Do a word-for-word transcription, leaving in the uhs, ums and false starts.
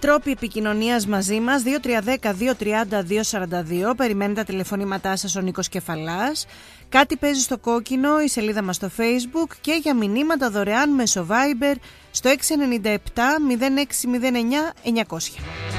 Τρόποι επικοινωνίας μαζί μας: δύο τρία ένα μηδέν δύο τρία μηδέν δύο τέσσερα δύο. Περιμένει τα τηλεφωνήματά σας ο Νίκος Κεφαλάς. Κάτι παίζει στο κόκκινο, η σελίδα μας στο Facebook. Και για μηνύματα δωρεάν μέσω Viber στο έξι εννιά επτά μηδέν έξι μηδέν εννιά εννιακόσια.